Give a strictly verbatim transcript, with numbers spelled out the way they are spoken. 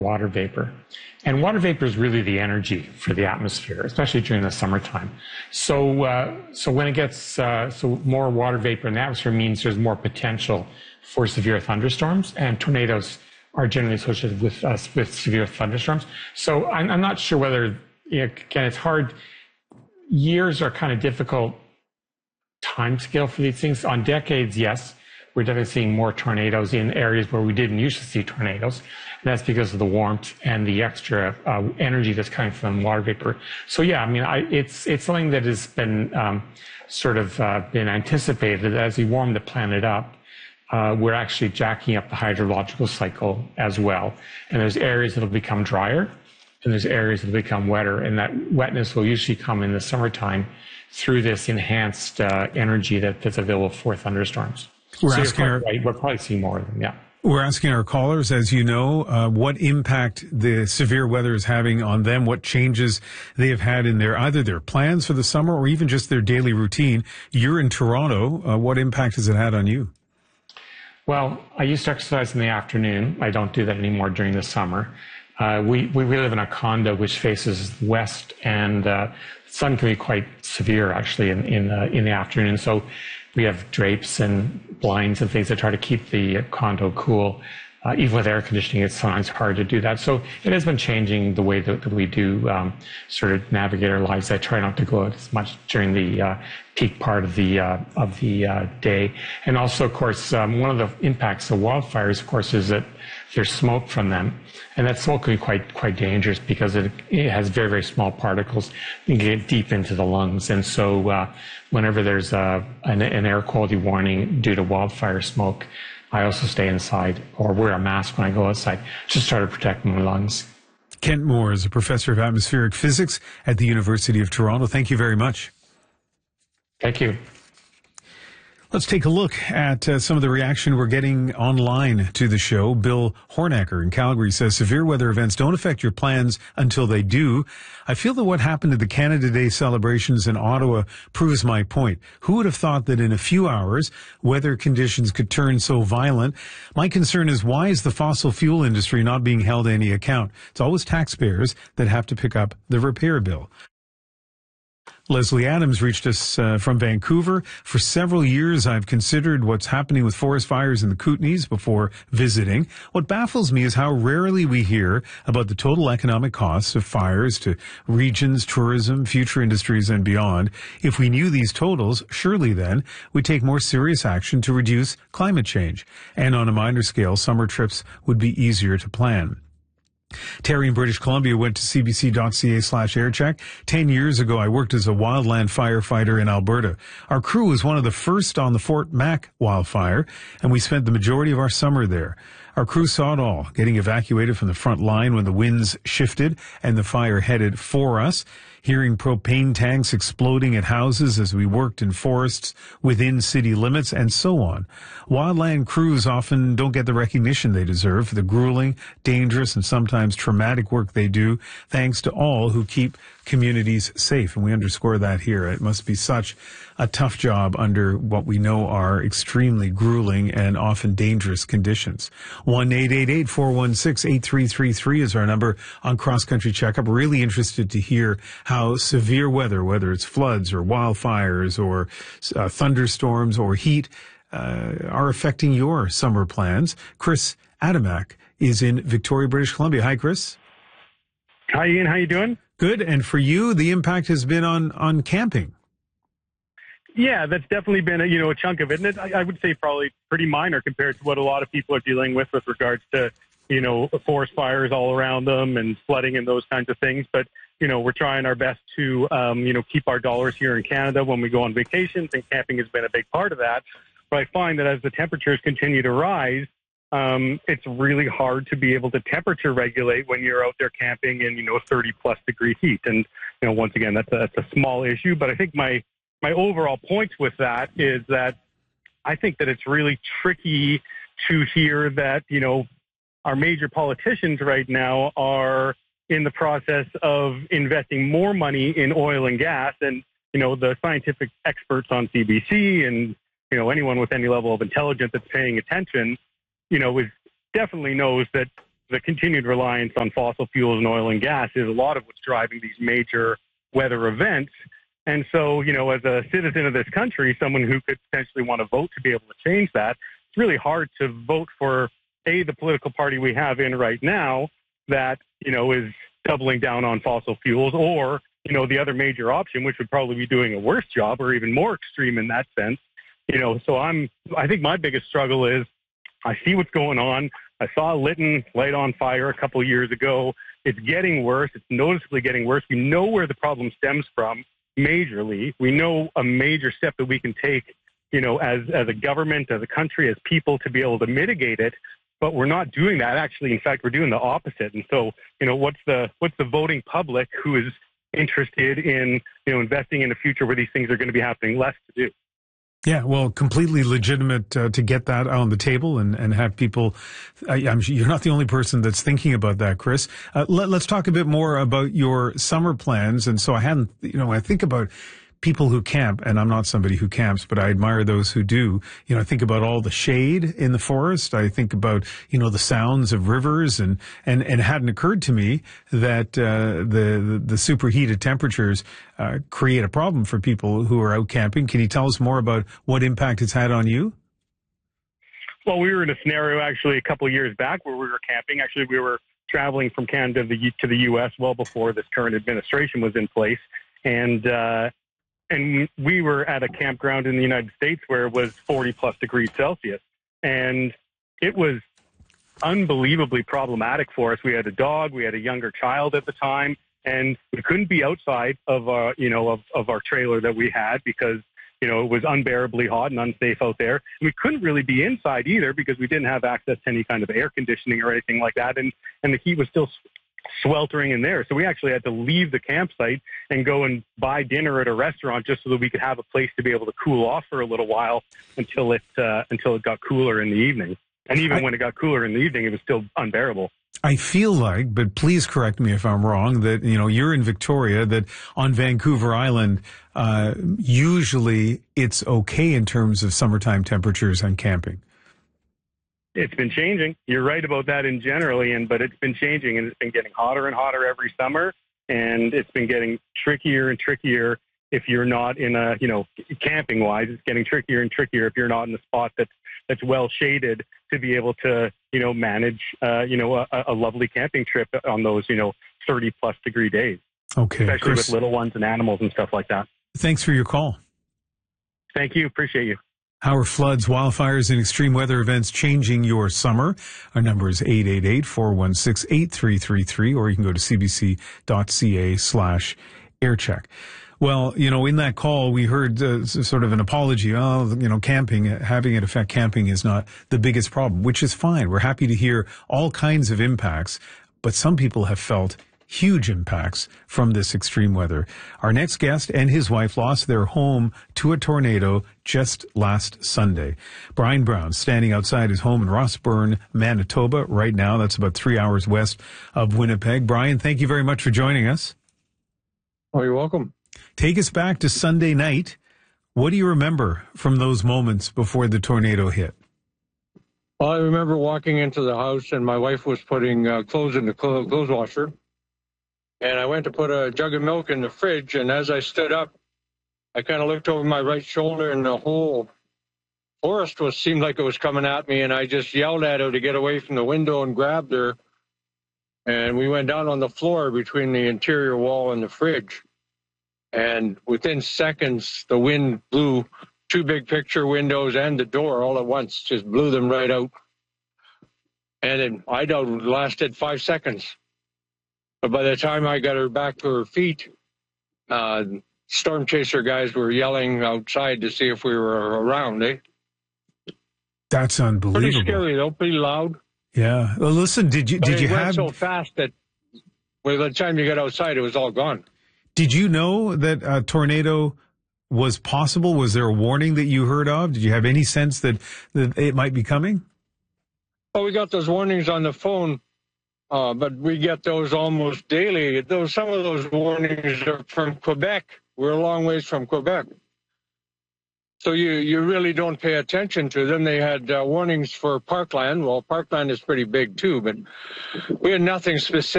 water vapor. And water vapor is really the energy for the atmosphere, especially during the summertime. So, uh, so when it gets, uh, so more water vapor in the atmosphere means there's more potential for severe thunderstorms, and tornadoes are generally associated with us uh, with severe thunderstorms. So I'm, I'm not sure whether, you know, again, it's hard. Years are kind of difficult time scale for these things. On decades, yes, we're definitely seeing more tornadoes in areas where we didn't used to see tornadoes. And that's because of the warmth and the extra uh, energy that's coming from water vapor. So yeah, I mean, I, it's it's something that has been um, sort of uh, been anticipated as we warm the planet up. Uh, we're actually jacking up the hydrological cycle as well. And there's areas that'll become drier, and there's areas that'll become wetter. And that wetness will usually come in the summertime through this enhanced uh, energy that, that's available for thunderstorms. We're so asking our, right. We're probably seeing more of them, yeah. We're asking our callers, as you know, uh, what impact the severe weather is having on them, what changes they have had in their either their plans for the summer or even just their daily routine. You're in Toronto. Uh, what impact has it had on you? Well, I used to exercise in the afternoon. I don't do that anymore during the summer. Uh, we, we live in a condo which faces west, and uh, the sun can be quite severe actually in in, uh, in the afternoon. So we have drapes and blinds and things that try to keep the condo cool. Uh, even with air conditioning, it's sometimes hard to do that. So it has been changing the way that, that we do um, sort of navigate our lives. I try not to go out as much during the uh, peak part of the uh, of the uh, day. And also, of course, um, one of the impacts of wildfires, of course, is that there's smoke from them, and that smoke can be quite quite dangerous because it, it has very very small particles. You can get deep into the lungs, and so uh, whenever there's a, an, an air quality warning due to wildfire smoke, I also stay inside or wear a mask when I go outside, just try to protect my lungs. Kent Moore is a professor of atmospheric physics at the University of Toronto. Thank you very much. Thank you. Let's take a look at uh, some of the reaction we're getting online to the show. Bill Hornacker in Calgary says, severe weather events don't affect your plans until they do. I feel that what happened at the Canada Day celebrations in Ottawa proves my point. Who would have thought that in a few hours, weather conditions could turn so violent? My concern is, why is the fossil fuel industry not being held to any account? It's always taxpayers that have to pick up the repair bill. Leslie Adams reached us uh, from Vancouver. For several years, I've considered what's happening with forest fires in the Kootenays before visiting. What baffles me is how rarely we hear about the total economic costs of fires to regions, tourism, future industries, and beyond. If we knew these totals, surely then we'd take more serious action to reduce climate change. And on a minor scale, summer trips would be easier to plan. Terry in British Columbia went to cbc.ca slash aircheck. Ten years ago, I worked as a wildland firefighter in Alberta. Our crew was one of the first on the Fort Mac wildfire, and we spent the majority of our summer there. Our crew saw it all, getting evacuated from the front line when the winds shifted and the fire headed for us, hearing propane tanks exploding at houses as we worked in forests within city limits, and so on. Wildland crews often don't get the recognition they deserve for the grueling, dangerous, and sometimes traumatic work they do, thanks to all who keep communities safe. And we underscore that here. It must be such a tough job under what we know are extremely grueling and often dangerous conditions. one eight eight eight, four one six, eight three three three is our number on Cross Country Checkup. Really interested to hear how severe weather, whether it's floods or wildfires or uh, thunderstorms or heat, uh, are affecting your summer plans. Chris Adamak is in Victoria, British Columbia. Hi, Chris. Hi, Ian. How you doing? Good. And for you, the impact has been on, on camping. Yeah, that's definitely been a, you know, a chunk of it. And it, I, I would say probably pretty minor compared to what a lot of people are dealing with with regards to, you know, forest fires all around them and flooding and those kinds of things. But, you know, we're trying our best to, um, you know, keep our dollars here in Canada when we go on vacations, and camping has been a big part of that. But I find that as the temperatures continue to rise, um, it's really hard to be able to temperature regulate when you're out there camping in, you know, thirty plus degree heat. And, you know, once again, that's a, that's a small issue. But I think my, my overall point with that is that I think that it's really tricky to hear that, you know, our major politicians right now are in the process of investing more money in oil and gas. And, you know, the scientific experts on C B C and, you know, anyone with any level of intelligence that's paying attention, you know, is definitely knows that the continued reliance on fossil fuels and oil and gas is a lot of what's driving these major weather events. And so, you know, as a citizen of this country, someone who could potentially want to vote to be able to change that, it's really hard to vote for, A, the political party we have in right now that, you know, is doubling down on fossil fuels, or, you know, the other major option, which would probably be doing a worse job or even more extreme in that sense. You know, so I'm, I think my biggest struggle is I see what's going on. I saw Lytton light on fire a couple of years ago. It's getting worse. It's noticeably getting worse. We know where the problem stems from majorly. We know a major step that we can take, you know, as, as a government, as a country, as people to be able to mitigate it. But we're not doing that. Actually, in fact, we're doing the opposite. And so, you know, what's the what's the voting public who is interested in, you know, investing in a future where these things are going to be happening less to do? Yeah, well, completely legitimate uh, to get that on the table and, and have people. Uh, I'm, you're not the only person that's thinking about that, Chris. Uh, let, let's talk a bit more about your summer plans. And so I hadn't, you know, I think about people who camp, and I'm not somebody who camps, but I admire those who do. You know, I think about all the shade in the forest. I think about, you know, the sounds of rivers, and, and, and it hadn't occurred to me that, uh, the, the, the superheated temperatures, uh, create a problem for people who are out camping. Can you tell us more about what impact it's had on you? Well, we were in a scenario actually a couple of years back where we were camping. Actually, we were traveling from Canada to the U S well before this current administration was in place. And, uh, And we were at a campground in the United States where it was forty plus degrees Celsius. And it was unbelievably problematic for us. We had a dog, we had a younger child at the time, and we couldn't be outside of, uh, you know, of, of our trailer that we had because, you know, it was unbearably hot and unsafe out there. And we couldn't really be inside either because we didn't have access to any kind of air conditioning or anything like that. And, and the heat was still sweltering in there. So we actually had to leave the campsite and go and buy dinner at a restaurant just so that we could have a place to be able to cool off for a little while until it uh, until it got cooler in the evening. And even I, when it got cooler in the evening, it was still unbearable. I feel like, but please correct me if I'm wrong, that, you know, you're in Victoria, that on Vancouver Island, uh, usually it's okay in terms of summertime temperatures and camping. It's been changing. You're right about that in general, Ian, but it's been changing, and it's been getting hotter and hotter every summer, and it's been getting trickier and trickier if you're not in a, you know, camping-wise, it's getting trickier and trickier if you're not in a spot that's, that's well shaded to be able to, you know, manage, uh, you know, a, a lovely camping trip on those, you know, thirty-plus degree days. Okay. Especially Chris, with little ones and animals and stuff like that. Thanks for your call. Thank you. Appreciate you. How are floods, wildfires, and extreme weather events changing your summer? Our number is eight eight eight, four one six, eight three three three, or you can go to cbc.ca slash aircheck. Well, you know, in that call, we heard uh, sort of an apology. Oh, you know, camping, having it affect camping is not the biggest problem, which is fine. We're happy to hear all kinds of impacts, but some people have felt huge impacts from this extreme weather. Our next guest and his wife lost their home to a tornado just last Sunday. Brian Brown, standing outside his home in Rossburn, Manitoba right now. That's about three hours west of Winnipeg. Brian, thank you very much for joining us. Oh, you're welcome. Take us back to Sunday night. What do you remember from those moments before the tornado hit? Well, I remember walking into the house and my wife was putting uh, clothes in the clo- clothes washer. And I went to put a jug of milk in the fridge, and as I stood up, I kind of looked over my right shoulder, and the whole forest was seemed like it was coming at me, and I just yelled at her to get away from the window and grabbed her. And we went down on the floor between the interior wall and the fridge. And within seconds, the wind blew two big picture windows and the door all at once, just blew them right out. And it, I doubt it lasted five seconds. But by the time I got her back to her feet, uh, storm chaser guys were yelling outside to see if we were around, eh? That's unbelievable. Pretty scary, though, pretty loud. Yeah. Well, listen, did you But did it you went have so fast that by the time you got outside, it was all gone. Did you know that a tornado was possible? Was there a warning that you heard of? Did you have any sense that, that it might be coming? Well, we got those warnings on the phone. Uh, but we get those almost daily. Those some of those warnings are from Quebec. We're a long ways from Quebec. So you, you really don't pay attention to them. They had uh, warnings for parkland. Well, parkland is pretty big too, but we had nothing specific.